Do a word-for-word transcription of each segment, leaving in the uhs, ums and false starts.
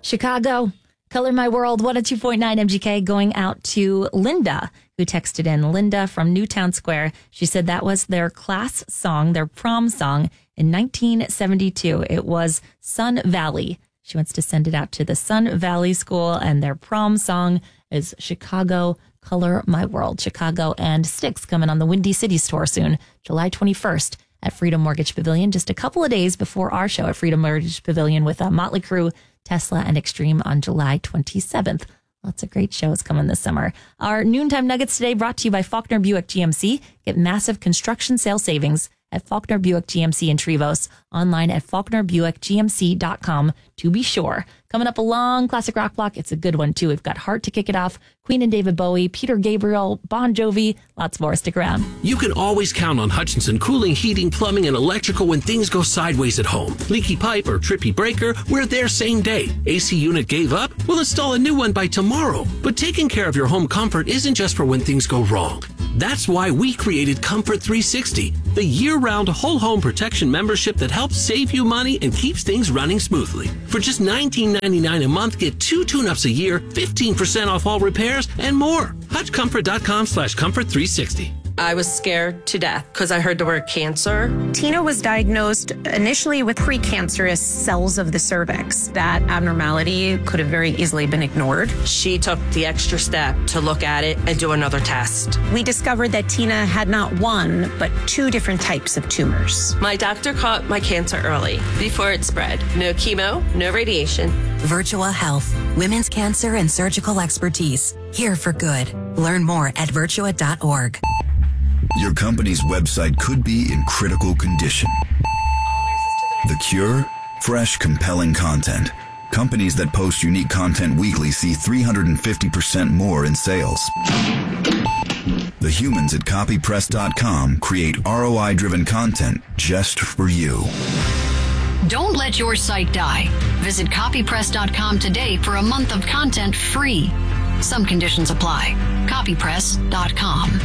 Chicago, Color My World, one oh two point nine M G K, going out to Linda, who texted in. Linda from Newtown Square. She said that was their class song, their prom song in nineteen seventy-two. It was Sun Valley. She wants to send it out to the Sun Valley School, and their prom song is Chicago, Color My World. Chicago and Styx coming on the Windy City Store soon, July twenty-first at Freedom Mortgage Pavilion, just a couple of days before our show at Freedom Mortgage Pavilion with uh, Motley Crue, Tesla, and Extreme on July twenty-seventh. Lots of great shows coming this summer. Our Noontime Nuggets today brought to you by Faulkner Buick G M C. Get massive construction sale savings at Faulkner Buick G M C in Trevose. Online at faulkner buick g m c dot com to be sure. Coming up a long classic rock block. It's a good one, too. We've got Heart to kick it off, Queen and David Bowie, Peter Gabriel, Bon Jovi, lots more. Stick around. You can always count on Hutchinson Cooling, Heating, Plumbing, and Electrical when things go sideways at home. Leaky pipe or trippy breaker, we're there same day. A C unit gave up? We'll install a new one by tomorrow. But taking care of your home comfort isn't just for when things go wrong. That's why we created Comfort three sixty, the year-round whole home protection membership that helps save you money and keeps things running smoothly. For just nineteen ninety-nine a month, get two tune-ups a year, fifteen percent off all repairs, and more. Hutchcomfort.com slash comfort 360. I was scared to death because I heard the word cancer. Tina was diagnosed initially with precancerous cells of the cervix. That abnormality could have very easily been ignored. She took the extra step to look at it and do another test. We discovered that Tina had not one, but two different types of tumors. My doctor caught my cancer early, before it spread. No chemo, no radiation. Virtua Health, women's cancer and surgical expertise. Here for good. Learn more at virtua dot org. Your company's website could be in critical condition. The cure? Fresh, compelling content. Companies that post unique content weekly see three hundred fifty percent more in sales. The humans at copy press dot com create R O I-driven content just for you. Don't let your site die. Visit copy press dot com today for a month of content free. Some conditions apply. copy press dot com.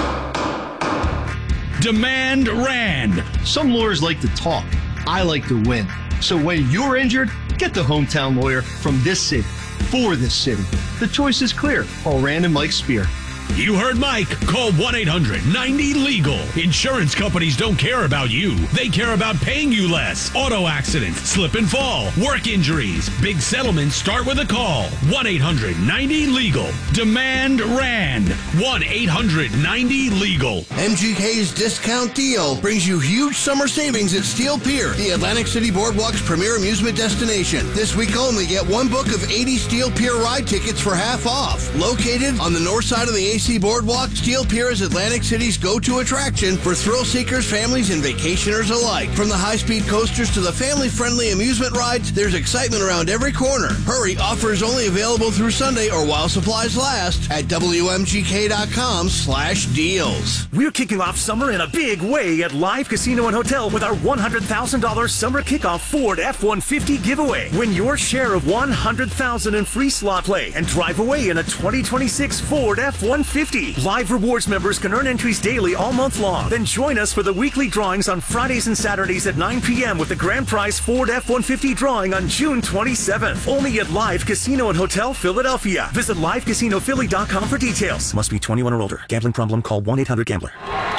Demand Rand. Some lawyers like to talk. I like to win. So when you're injured, get the hometown lawyer from this city, for this city. The choice is clear. Call Rand and Mike Spear. You heard Mike. Call one eight hundred ninety legal. Insurance companies don't care about you. They care about paying you less. Auto accidents, slip and fall, work injuries. Big settlements start with a call. one eight hundred ninety legal. Demand Rand. one eight hundred ninety legal. M G K's discount deal brings you huge summer savings at Steel Pier, the Atlantic City Boardwalk's premier amusement destination. This week only, get one book of eighty Steel Pier ride tickets for half off. Located on the north side of the A C Boardwalk, Steel Pier is Atlantic City's go-to attraction for thrill seekers, families, and vacationers alike. From the high-speed coasters to the family-friendly amusement rides, there's excitement around every corner. Hurry, offers only available through Sunday or while supplies last at W M G K dot com slash deals. We're kicking off summer in a big way at Live Casino and Hotel with our one hundred thousand dollars summer kickoff Ford F one fifty giveaway. Win your share of one hundred thousand dollars in free slot play and drive away in a twenty twenty-six Ford F one fifty. Live Rewards members can earn entries daily all month long. Then join us for the weekly drawings on Fridays and Saturdays at nine p.m. with the grand prize Ford F one fifty drawing on June twenty-seventh. Only at Live Casino and Hotel Philadelphia. Visit live casino philly dot com for details. Must be twenty-one or older. Gambling problem? Call one eight hundred gambler.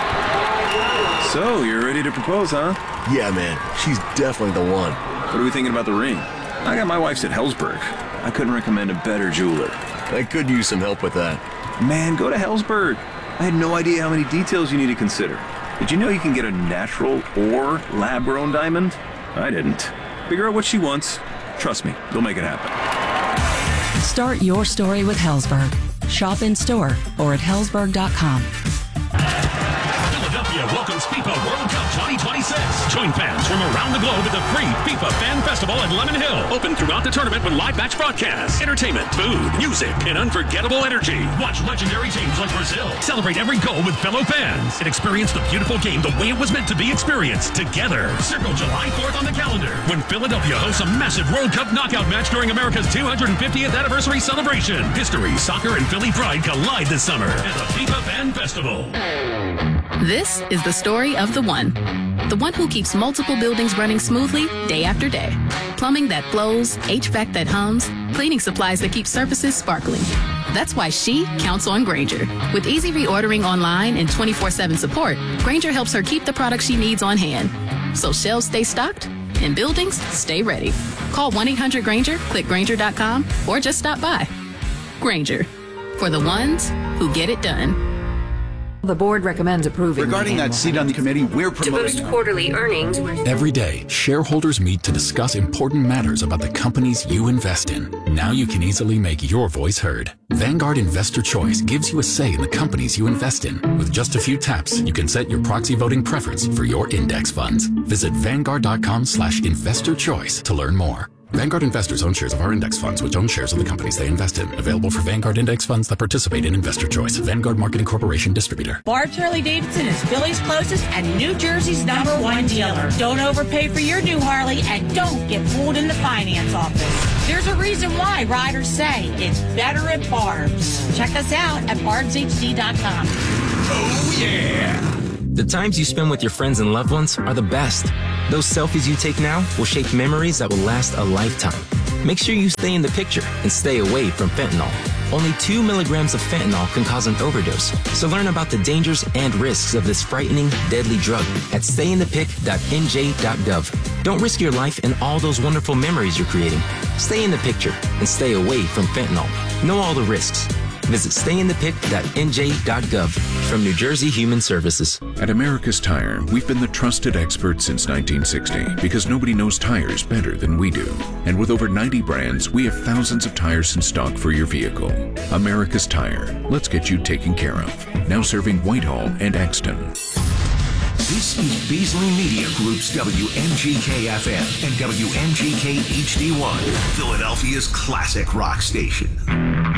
So, you're ready to propose, huh? Yeah, man. She's definitely the one. What are we thinking about the ring? I got my wife's at Hellsberg. I couldn't recommend a better jeweler. I could use some help with that. Man, go to Hellsberg. I had no idea how many details you need to consider. Did you know you can get a natural or lab-grown diamond? I didn't. Figure out what she wants. Trust me, they'll make it happen. Start your story with Hellsberg. Shop in store or at hellsberg dot com. Philadelphia welcomes FIFA World Cup twenty twenty-six. Join fans from around the globe at the free FIFA Fan Festival at Lemon Hill. Open throughout the tournament with live match broadcasts, entertainment, food, music, and unforgettable energy. Watch legendary teams like Brazil. Celebrate every goal with fellow fans and experience the beautiful game the way it was meant to be experienced together. Circle July fourth on the calendar when Philadelphia hosts a massive World Cup knockout match during America's two hundred fiftieth anniversary celebration. History, soccer, and Philly pride collide this summer at the FIFA Fan Festival. This is the story of the one. The one who keeps multiple buildings running smoothly day after day. Plumbing that flows, H V A C that hums, cleaning supplies that keep surfaces sparkling. That's why she counts on Grainger. With easy reordering online and twenty-four seven support, Grainger helps her keep the products she needs on hand. So shelves stay stocked and buildings stay ready. Call one eight hundred Grainger, click Grainger dot com, or just stop by. Grainger, for the ones who get it done. The board recommends approving. Regarding that seat on the committee, we're To promoting. boost quarterly earnings. Every day, shareholders meet to discuss important matters about the companies you invest in. Now you can easily make your voice heard. Vanguard Investor Choice gives you a say in the companies you invest in. With just a few taps, you can set your proxy voting preference for your index funds. Visit vanguard dot com slash investor choice to learn more. Vanguard investors own shares of our index funds, which own shares of the companies they invest in. Available for Vanguard index funds that participate in Investor Choice. Vanguard Marketing Corporation distributor. Barb's Harley-Davidson is Philly's closest and New Jersey's number one dealer. Don't overpay for your new Harley and don't get fooled in the finance office. There's a reason why riders say it's better at Barb's. Check us out at barbs h d dot com. Oh, yeah! The times you spend with your friends and loved ones are the best. Those selfies you take now will shape memories that will last a lifetime. Make sure you stay in the picture and stay away from fentanyl. Only two milligrams of fentanyl can cause an overdose. So learn about the dangers and risks of this frightening, deadly drug at stay in the pic dot n j dot gov. Don't risk your life and all those wonderful memories you're creating. Stay in the picture and stay away from fentanyl. Know all the risks. Visit stay in the pic dot n j dot gov from New Jersey Human Services. At America's Tire, we've been the trusted experts since nineteen sixty because nobody knows tires better than we do. And with over ninety brands, we have thousands of tires in stock for your vehicle. America's Tire. Let's get you taken care of. Now serving Whitehall and Exton. This is Beasley Media Group's W M G K F M and W M G K H D one, Philadelphia's classic rock station.